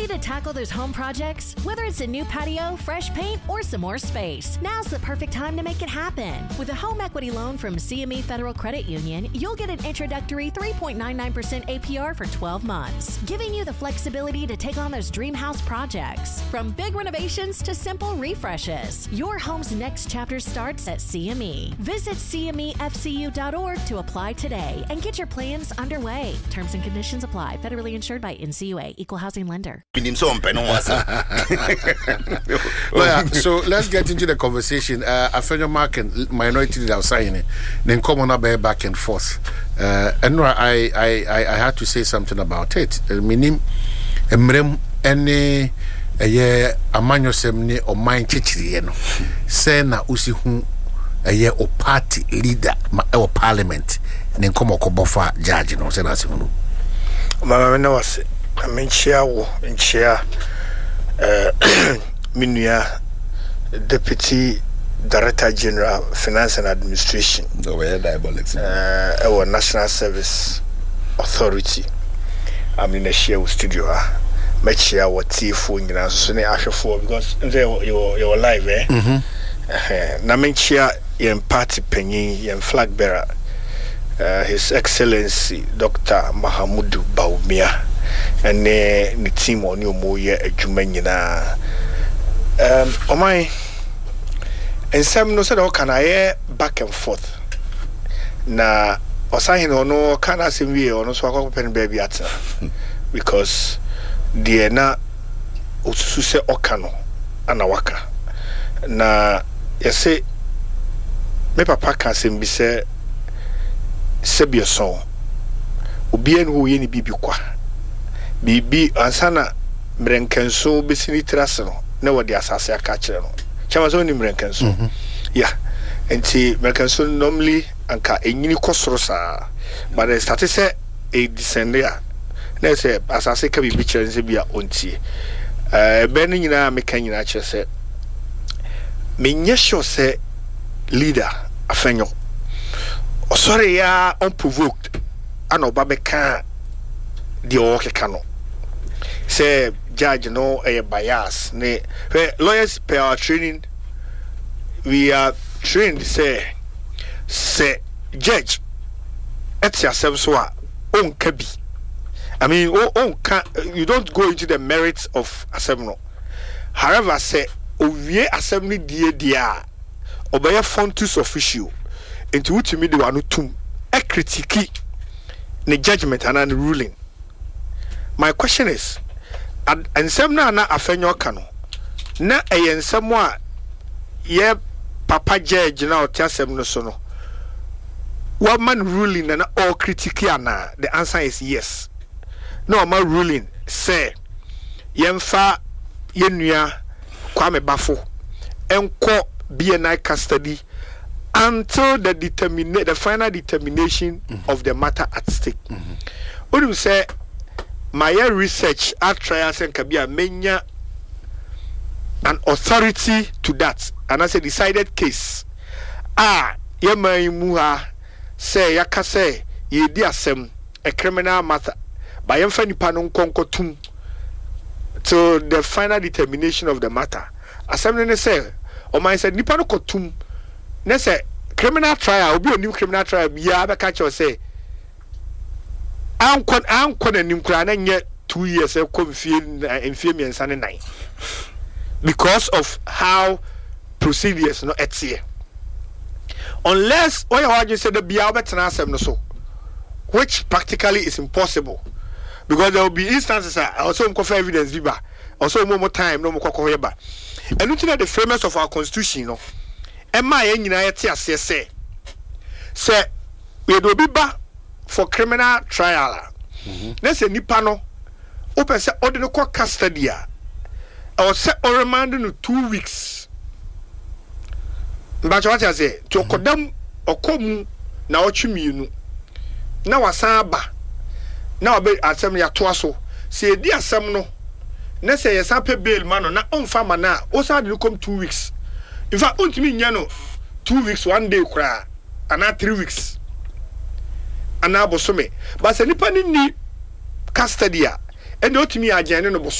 Ready to tackle those home projects? Whether it's a new patio, fresh paint, or some more space, now's the perfect time to make it happen. With a home equity loan from CME Federal Credit Union, you'll get an introductory 3.99% APR for 12 months, giving you the flexibility to take on those dream house projects. From big renovations to simple refreshes, your home's next chapter starts at CME. Visit CMEFCU.org to apply today and get your plans underway. Terms and conditions apply. Federally insured by NCUA. Equal housing lender. So let's get into the conversation. Afenyo Mark and minority leader signing, then come on back and forth. And I had to say something about it. Meaning, any amanyo semni or mind chichiri no. Say na usi hu o party leader or parliament. Then come okobofa judge no. Say that's hu. Mama no was. I mean, chair Minya, Deputy Director General, Finance and Administration. Our National Service Authority. I'm in a share studio. My chair was T4 in Sunday after 4 because you're live, eh? Namin chair in party penny and flag bearer. His Excellency Dr. Mahamudu Baumia. And the team on your moya a Jumania. Oh my, and some no said, can I back and forth? Na, or sign or no, can I see me or no swag pen baby at because the na Ususe Okano Anawaka. Na, you say, me papa can say, say, Sebia song. Ubien who yeni bibukwa. Bibi ansana mrenkenso besini trasno na wodi asase akachire no chama so ni mrenkenso yeah enti mrenkenso normally anka enyini kosoro sa but it started say a descender na say asase ka bibi kire nse bia ontie ben nyina meka nyina kire say menye sure say leader afenyo osore ya unprovoked ana obabeka the okekano say judge no a bias ne lawyers per our training we are trained say judge at yourself so on kabi I mean you don't go into the merits of assembly however say owie assembly dia obey fontus official into which me the one tum a critique the judgment and an ruling. My question is, and some na afenyo kano na ensem a ye papa judge na otiasem no so no what man ruling na all critique na the answer is yes. No man ruling say yemfa yenua Kwame Bafo enko BNI custody until the final determination of the matter at stake. What do you say? My research at trials and Kabia menya an authority to that, and as a decided case. Yema muha say yakase ye diasem a criminal matter by emfani panon konkotum to the final determination of the matter. Assembly say, or my said nipano kotum. Ne say criminal trial obi a new criminal trial bia be catch or say ankon anim kra na nye 2 years e kom fie miensa ne 9 because of how procedures no etie unless oya just say the bia betena asem no so which practically is impossible because there will be instances also mko evidence biba also more time no mko koyeba and looking at the frameworks of our constitution no Emma nyina yete ase say we do biba for criminal trial na say nipa no open say ordinary court custody or say or remand no 2 weeks mbacho what say to kodam okomu na otwemienu na wasan ba na obe asem ya to aso say di asem no na say yesan pe bail man no na onfa ma na o sa de come 2 weeks. In fact, ultimately, 2 weeks, 1 day, and 3 weeks. And now, Bosome. But, the Nippon in custody, and ultimately, I